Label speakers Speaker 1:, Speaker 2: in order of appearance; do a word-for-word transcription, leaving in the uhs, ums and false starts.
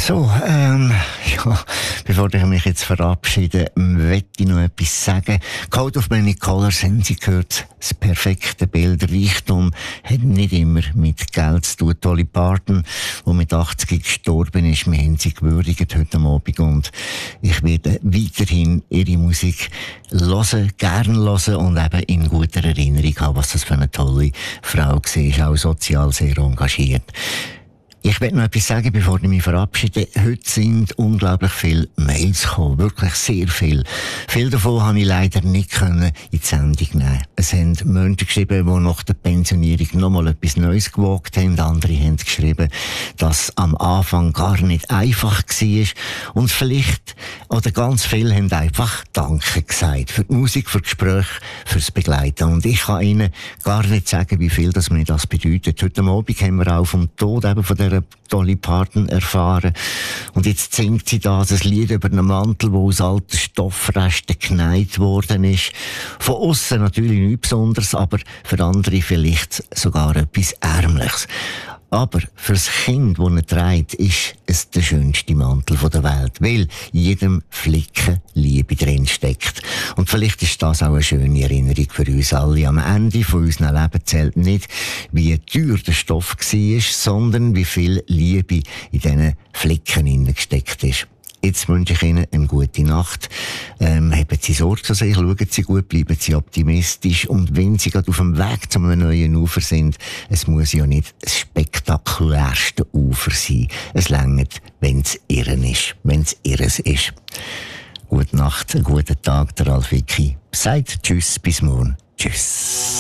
Speaker 1: So, ähm, ja, bevor ich mich jetzt verabschiede, möchte ich noch etwas sagen. Code of Many Colors, haben Sie gehört, das perfekte Bild, Reichtum hat nicht immer mit Geld zu tun. Dolly Parton, die mit achtzig gestorben ist, wir haben sie gewürdigt heute Abend und ich werde weiterhin ihre Musik hören, gern hören und eben in guter Erinnerung haben, was das für eine tolle Frau war, auch sozial sehr engagiert. Ich will noch etwas sagen, bevor ich mich verabschiede. Heute sind unglaublich viele Mails gekommen. Wirklich sehr viel. Viele davon habe ich leider nicht können in die Sendung nehmen. Es haben Menschen geschrieben, die nach der Pensionierung nochmal etwas Neues gewagt haben. Andere haben geschrieben, dass es am Anfang gar nicht einfach war. Und vielleicht, oder ganz viele haben einfach Danke gesagt. Für die Musik, für das Gespräch, fürs Begleiten. Und ich kann Ihnen gar nicht sagen, wie viel das mir das bedeutet. Heute Abend haben wir auch vom Tod eben von der Dolly Parton erfahren. Und jetzt singt sie da das Lied über einen Mantel, der aus alten Stoffresten genäht worden ist. Von aussen natürlich nichts Besonderes, aber für andere vielleicht sogar etwas Ärmliches. Aber für das Kind, das er trägt, ist es der schönste Mantel der Welt, weil in jedem Flicken Liebe drin steckt. Und vielleicht ist das auch eine schöne Erinnerung für uns alle. Am Ende von unserem Leben zählt nicht, wie teuer der Stoff war, sondern wie viel Liebe in diesen Flicken hineingesteckt ist. Jetzt wünsche ich Ihnen eine gute Nacht. Ähm, haben Sie Sorge zu sich, schauen Sie gut, bleiben Sie optimistisch. Und wenn Sie gerade auf dem Weg zu einem neuen Ufer sind, es muss ja nicht das spektakulärste Ufer sein. Es reicht, wenn es Ihren ist, wenn es Ihres ist. Gute Nacht, einen guten Tag, der Ralf Wicki. Sagt Tschüss, bis morgen. Tschüss.